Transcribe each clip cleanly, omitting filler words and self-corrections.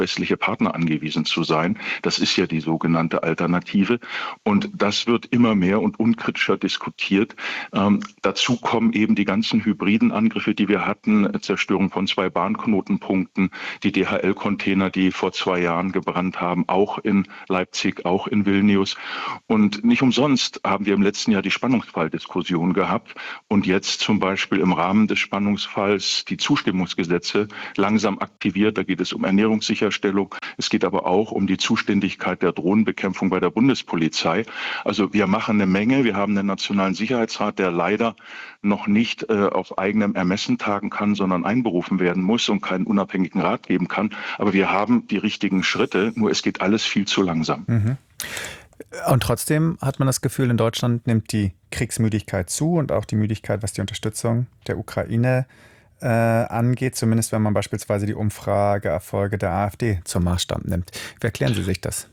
westliche Partner angewiesen zu sein. Das ist ja die sogenannte Alternative. Und das wird immer mehr und unkritischer diskutiert. Dazu kommen eben die ganzen hybriden Angriffe, die wir hatten, Zerstörung von 2 Bahnknotenpunkten, die DHL-Container, die vor 2 Jahren gebrannt haben, auch in Leipzig, auch in Vilnius. Und nicht umsonst haben wir im letzten Jahr die Spannungsfalldiskussion gehabt und jetzt zum Beispiel im Rahmen des Spannungsfalls die Zustimmungsgesetze langsam aktiviert. Da geht es um Ernährungssicherstellung. Es geht aber auch um die Zuständigkeit der Drohnenbekämpfung bei der Bundespolizei. Also wir machen eine Menge. Wir haben einen Nationalen Sicherheitsrat, der leider noch nicht auf eigenem Ermessen tagen kann, sondern einberufen werden muss und keinen unabhängigen Rat geben kann. Aber wir haben die richtigen Schritte, nur es geht alles viel zu langsam. Mhm. Und trotzdem hat man das Gefühl, in Deutschland nimmt die Kriegsmüdigkeit zu und auch die Müdigkeit, was die Unterstützung der Ukraine angeht, zumindest wenn man beispielsweise die Umfrageerfolge der AfD zum Maßstab nimmt. Wie erklären Sie sich das?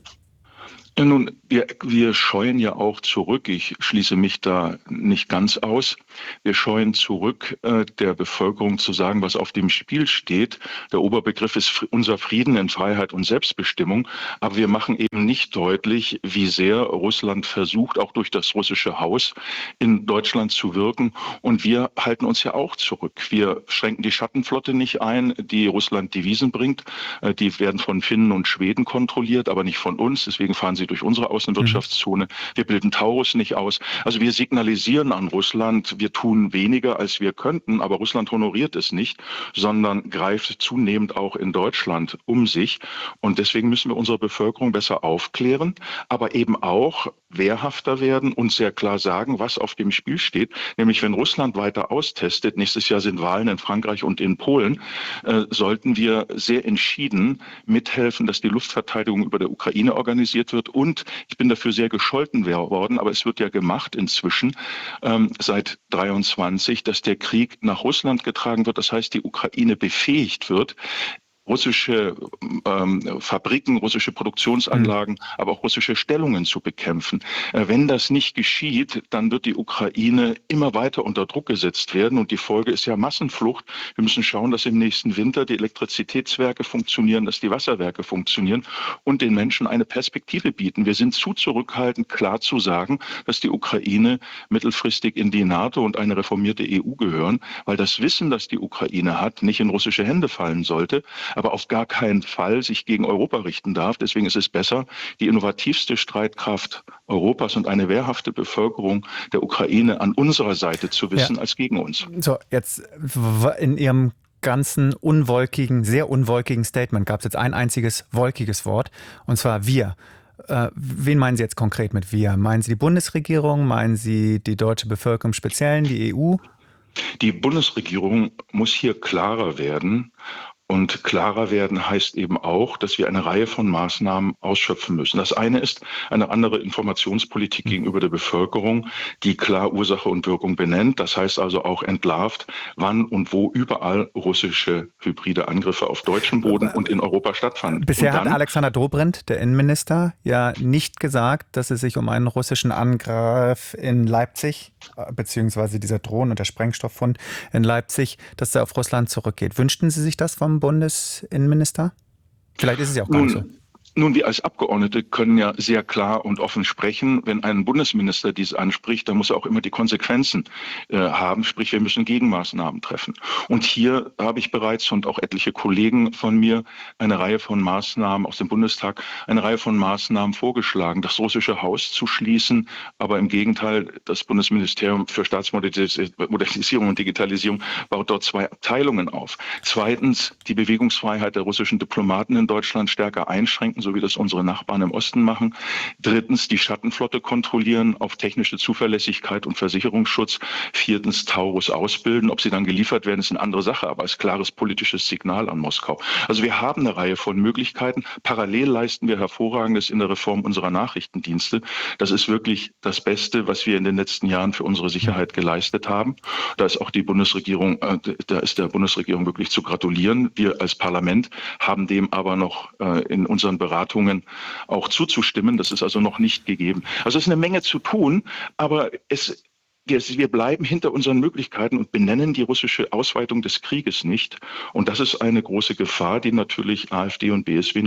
Ja, nun, wir scheuen ja auch zurück. Ich schließe mich da nicht ganz aus. Wir scheuen zurück, der Bevölkerung zu sagen, was auf dem Spiel steht. Der Oberbegriff ist unser Frieden in Freiheit und Selbstbestimmung. Aber wir machen eben nicht deutlich, wie sehr Russland versucht, auch durch das russische Haus in Deutschland zu wirken. Und wir halten uns ja auch zurück. Wir schränken die Schattenflotte nicht ein, die Russland Devisen bringt. Die werden von Finnen und Schweden kontrolliert, aber nicht von uns. Deswegen fahren sie durch unsere Außenwirtschaftszone. Wir bilden Taurus nicht aus. Also wir signalisieren an Russland, wir tun weniger, als wir könnten, aber Russland honoriert es nicht, sondern greift zunehmend auch in Deutschland um sich. Und deswegen müssen wir unsere Bevölkerung besser aufklären, aber eben auch wehrhafter werden und sehr klar sagen, was auf dem Spiel steht. Nämlich wenn Russland weiter austestet, nächstes Jahr sind Wahlen in Frankreich und in Polen, sollten wir sehr entschieden mithelfen, dass die Luftverteidigung über der Ukraine organisiert wird. Und ich bin dafür sehr gescholten worden, aber es wird ja gemacht inzwischen seit 23, dass der Krieg nach Russland getragen wird. Das heißt, die Ukraine befähigt wird, russische Fabriken, russische Produktionsanlagen, aber auch russische Stellungen zu bekämpfen. Wenn das nicht geschieht, dann wird die Ukraine immer weiter unter Druck gesetzt werden und die Folge ist ja Massenflucht. Wir müssen schauen, dass im nächsten Winter die Elektrizitätswerke funktionieren, dass die Wasserwerke funktionieren und den Menschen eine Perspektive bieten. Wir sind zu zurückhaltend, klar zu sagen, dass die Ukraine mittelfristig in die NATO und eine reformierte EU gehören, weil das Wissen, das die Ukraine hat, nicht in russische Hände fallen sollte, aber auf gar keinen Fall sich gegen Europa richten darf. Deswegen ist es besser, die innovativste Streitkraft Europas und eine wehrhafte Bevölkerung der Ukraine an unserer Seite zu wissen, als gegen uns. So, jetzt in Ihrem ganzen unwolkigen, sehr unwolkigen Statement gab es jetzt ein einziges wolkiges Wort, und zwar wir. Wen meinen Sie jetzt konkret mit wir? Meinen Sie die Bundesregierung? Meinen Sie die deutsche Bevölkerung im Speziellen, die EU? Die Bundesregierung muss hier klarer werden. Und klarer werden heißt eben auch, dass wir eine Reihe von Maßnahmen ausschöpfen müssen. Das eine ist eine andere Informationspolitik gegenüber der Bevölkerung, die klar Ursache und Wirkung benennt. Das heißt also auch entlarvt, wann und wo überall russische hybride Angriffe auf deutschem Boden und in Europa stattfanden. Bisher hat Alexander Dobrindt, der Innenminister, ja nicht gesagt, dass es sich um einen russischen Angriff in Leipzig, beziehungsweise dieser Drohnen- und der Sprengstofffund in Leipzig, dass er auf Russland zurückgeht. Wünschten Sie sich das vom Bundesinnenminister? Vielleicht ist es ja auch gar nicht so. Nun, wir als Abgeordnete können ja sehr klar und offen sprechen. Wenn ein Bundesminister dies anspricht, dann muss er auch immer die Konsequenzen haben. Sprich, wir müssen Gegenmaßnahmen treffen. Und hier habe ich bereits und auch etliche Kollegen von mir eine Reihe von Maßnahmen aus dem Bundestag, eine Reihe von Maßnahmen vorgeschlagen, das russische Haus zu schließen. Aber im Gegenteil, das Bundesministerium für Staatsmodernisierung und Digitalisierung baut dort 2 Abteilungen auf. Zweitens, die Bewegungsfreiheit der russischen Diplomaten in Deutschland stärker einschränken, so wie das unsere Nachbarn im Osten machen. Drittens, die Schattenflotte kontrollieren auf technische Zuverlässigkeit und Versicherungsschutz. Viertens, Taurus ausbilden. Ob sie dann geliefert werden, ist eine andere Sache, aber als klares politisches Signal an Moskau. Also wir haben eine Reihe von Möglichkeiten. Parallel leisten wir Hervorragendes in der Reform unserer Nachrichtendienste. Das ist wirklich das Beste, was wir in den letzten Jahren für unsere Sicherheit geleistet haben. Da ist auch die Bundesregierung, da ist der Bundesregierung wirklich zu gratulieren. Wir als Parlament haben dem aber noch in unseren Beratungen auch zuzustimmen. Das ist also noch nicht gegeben. Also es ist eine Menge zu tun, aber wir bleiben hinter unseren Möglichkeiten und benennen die russische Ausweitung des Krieges nicht. Und das ist eine große Gefahr, die natürlich AfD und BSW